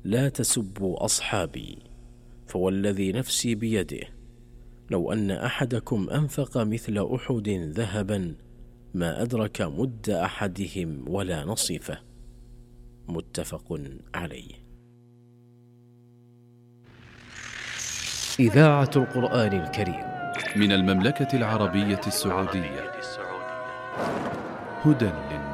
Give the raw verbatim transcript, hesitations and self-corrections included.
لا تسبوا أصحابي، فوالذي نفسي بيده لو أن أحدكم أنفق مثل أحد ذهبا ما أدرك مد أحدهم ولا نصيفه. متفق عليه. إذاعة القرآن الكريم من المملكة العربية السعودية، هدى للناس.